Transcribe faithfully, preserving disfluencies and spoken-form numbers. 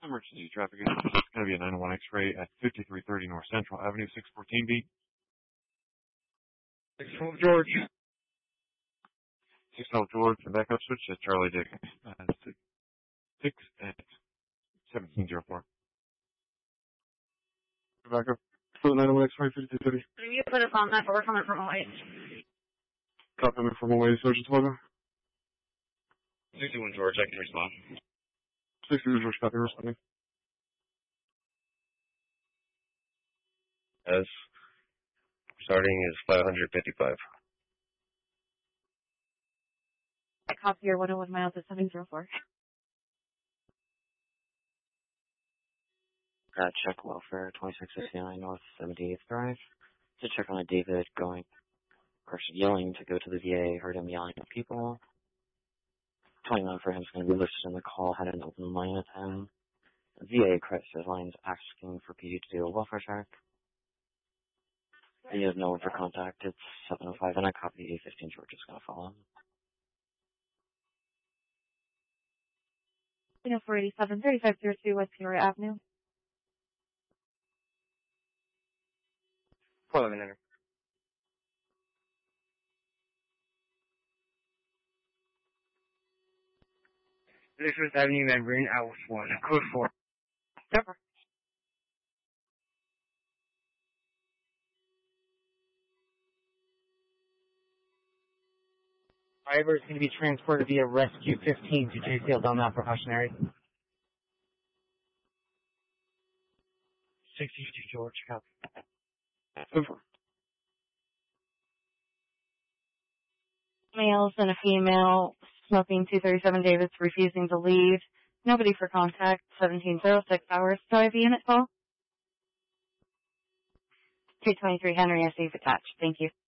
Emergency traffic is going to be a nine one X-ray at fifty-three thirty North Central Avenue, six fourteen B. six twelve George. six twelve George, the backup switch at Charlie Dick. Uh, six, six at seventeen oh four. Backup. For the nine one X-ray, fifty-three thirty. Can you put us on that, but we're coming from away. Copy me from away, Sergeant Slugger. sixty-one George, I can respond. sixty-one George, copy, responding. As starting is five fifty-five. I copy your one oh one miles at seven oh four. Uh, check welfare, twenty-six sixty-nine North seventy-eighth Drive. To check on a David going, of course, yelling to go to the V A. Heard him yelling at people. twenty-nine for him is going to be listed in the call. Had an open line with him. V A crisis lines asking for P D to do a welfare check. He has no one for contact. It's seven oh five, and I copy A fifteen George is going to follow him. You know, four eighty-seven, thirty-five oh two West Peoria Avenue. four eleven enter. Elizabeth Avenue, membrane, out one, code four. Never. Driver is going to be transported via Rescue fifteen to J C L Del Mar Precautionary. sixty-two George, copy. Over. Males and a female smoking two thirty-seven Davis, refusing to leave. Nobody for contact. seventeen oh six hours. Do I have a unit call? two twenty-three Henry, I see attached. Thank you.